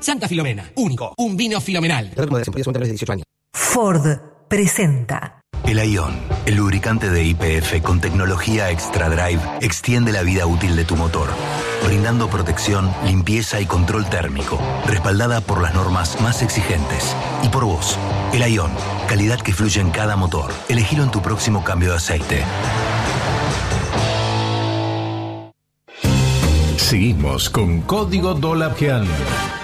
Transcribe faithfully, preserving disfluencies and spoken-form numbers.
Santa Filomena. Único. Un vino filomenal. Ford presenta El Ion, el lubricante de Y P F con tecnología Extra Drive, extiende la vida útil de tu motor, brindando protección, limpieza y control térmico, respaldada por las normas más exigentes. Y por vos, el Ion, calidad que fluye en cada motor. Elegilo en tu próximo cambio de aceite. Seguimos con Código Dolapian.